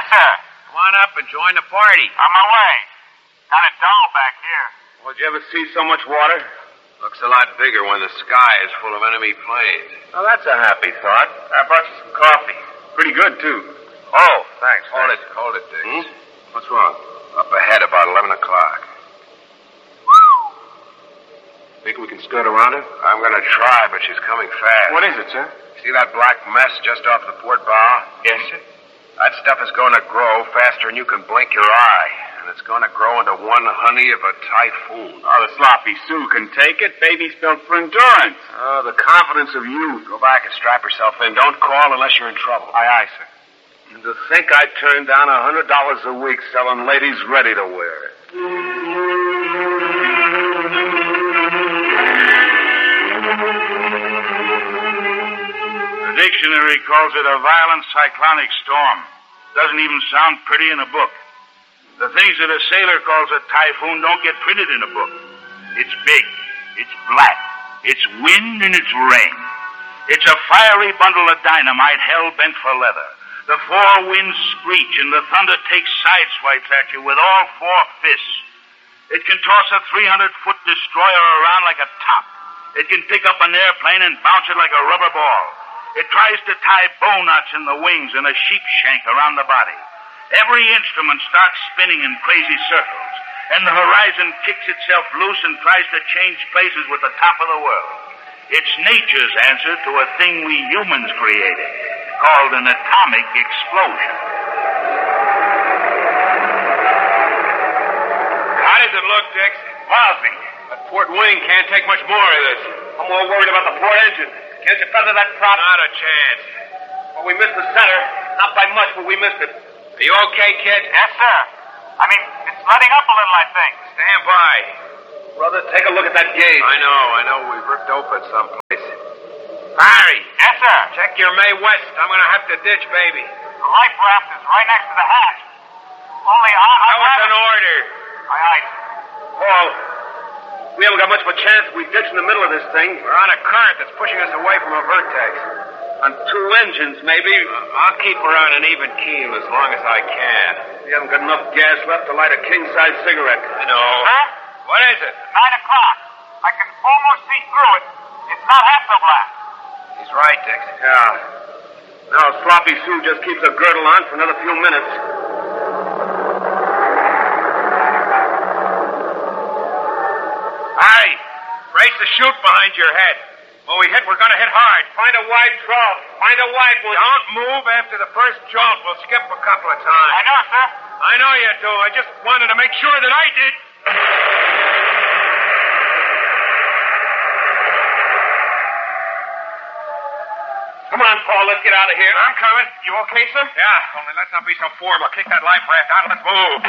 sir. Come on up and join the party. On my way. Kind of dull back here. Well, did you ever see so much water? Looks a lot bigger when the sky is full of enemy planes. Well, that's a happy thought. I brought you some coffee. Pretty good, too. Oh, thanks. Hold it, Diggs. What's wrong? Up ahead about 11 o'clock. Think we can skirt around her? I'm going to try, but she's coming fast. What is it, sir? See that black mess just off the port bow? Yes, sir. That stuff is going to grow faster than you can blink your eye. And it's going to grow into one honey of a typhoon. Oh, the sloppy Sue can take it. Baby's built for endurance. Oh, the confidence of youth. Go back and strap yourself in. Don't call unless you're in trouble. Aye, sir. And to think I turned down $100 a week selling ladies ready to wear it. The dictionary calls it a violent cyclonic storm. Doesn't even sound pretty in a book. The things that a sailor calls a typhoon don't get printed in a book. It's big. It's black. It's wind and it's rain. It's a fiery bundle of dynamite hell-bent for leather. The four winds screech and the thunder takes side swipes at you with all four fists. It can toss a 300-foot destroyer around like a top. It can pick up an airplane and bounce it like a rubber ball. It tries to tie bow knots in the wings and a sheep shank around the body. Every instrument starts spinning in crazy circles, and the horizon kicks itself loose and tries to change places with the top of the world. It's nature's answer to a thing we humans created, called an atomic explosion. How does it look, Dix? Lousy. That port wing can't take much more of this. I'm more worried about the port engine. Can't you feather that prop? Not a chance. Well, we missed the center. Not by much, but we missed it. Are you okay, kid? Yes, sir. I mean, it's letting up a little, I think. Stand by. Brother, take a look at that gauge. I know. We've ripped open someplace. Harry. Yes, sir. Check your May West. I'm going to have to ditch, baby. The life raft is right next to the hatch. Only That was an order. Aye, aye. Paul, we haven't got much of a chance if we ditch in the middle of this thing. We're on a current that's pushing us away from a vertex. On two engines, maybe. I'll keep her on an even keel as long as I can. We haven't got enough gas left to light a king-size cigarette. I know. Sir? What is it? 9 o'clock. I can almost see through it. It's not half so black. He's right, Dix. Yeah. Now Sloppy Sue just keeps her girdle on for another few minutes. Harry, brace the chute behind your head. When we hit, we're going to hit hard. Find a wide trough. Find a wide one. Don't move after the first jolt. We'll skip a couple of times. I know, sir. I know you do. I just wanted to make sure that I did. Come on, Paul. Let's get out of here. I'm coming. You okay, sir? Yeah, only let's not be so formal. Kick that life raft out and let's move.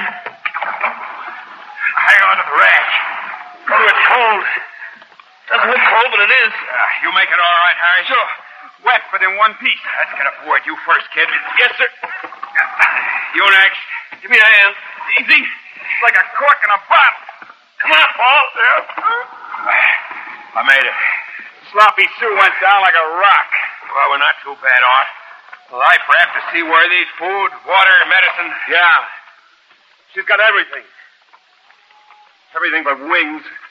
Hang on to the raft. Oh, it's cold. Doesn't look cold, but it is. You make it all right, Harry? Sure. Wet, but in one piece. Let's get aboard. You first, kid. Yes, sir. You next. Give me a hand. Easy. It's like a cork in a bottle. Come on, Paul. I made it. Sloppy Sue went down like a rock. Well, we're not too bad off. The life raft is seaworthy. Food, water, medicine. Yeah. She's got everything. Everything but wings.